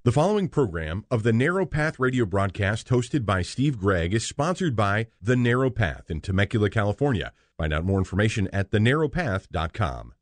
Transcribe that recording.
The following program of the Narrow Path radio broadcast hosted by Steve Gregg is sponsored by The Narrow Path in Temecula, California. Find out more information at thenarrowpath.com.